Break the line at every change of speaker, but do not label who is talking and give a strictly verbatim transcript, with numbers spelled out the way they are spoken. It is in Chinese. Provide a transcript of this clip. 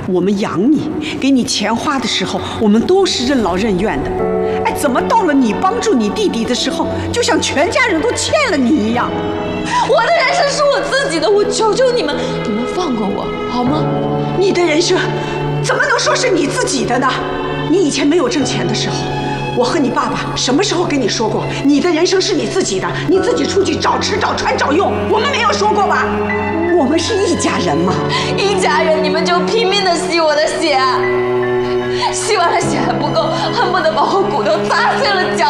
我们养你，给你钱花的时候，我们都是任劳任怨的。哎，怎么到了你帮助你弟弟的时候，就像全家人都欠了你一样？
我的人生是我自己的，我求求你们，你们放过我好吗？
你的人生怎么能说是你自己的呢？你以前没有挣钱的时候，我和你爸爸什么时候跟你说过你的人生是你自己的，你自己出去找吃找穿找用？我们没有说过吧？我们是一家人嘛。
一家人，你们就拼命的吸我的血，吸完了血还不够，恨不得把我骨头砸碎了嚼